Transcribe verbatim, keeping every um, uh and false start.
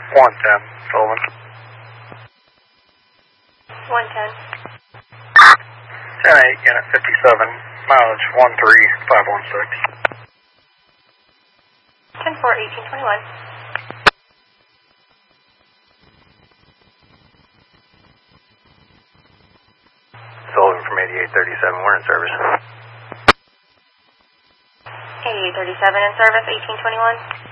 one ten, Sullivan. one ten. ten eight, unit fifty-seven, mileage one three five one six. ten four, eighteen twenty-one. Sullivan from eighty-eight thirty-seven, we're in service. eighty-eight thirty-seven in service, eighteen twenty-one.